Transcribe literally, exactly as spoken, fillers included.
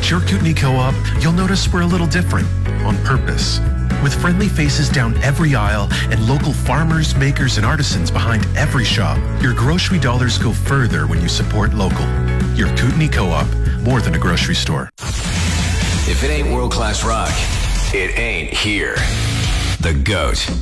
At your Kootenai Co-op, you'll notice we're a little different, on purpose. With friendly faces down every aisle and local farmers, makers, and artisans behind every shop, your grocery dollars go further when you support local. Your Kootenai Co-op, more than a grocery store. If it ain't world-class rock, it ain't here. The GOAT.